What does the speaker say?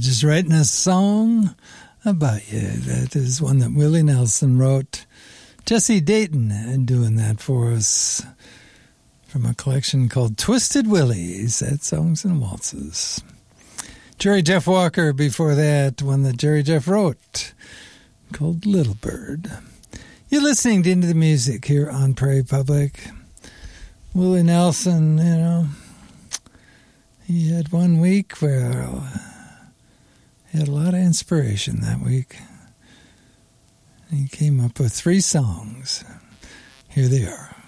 just writing a song about you. That is one that Willie Nelson wrote. Jesse Dayton doing that for us from a collection called Twisted Willie, Sad Songs and Waltzes. Jerry Jeff Walker before that, one that Jerry Jeff wrote, called Little Bird. You're listening to Into the Music here on Prairie Public. Willie Nelson, you know, he had one week where he had a lot of inspiration that week. He came up with 3 songs. Here they are.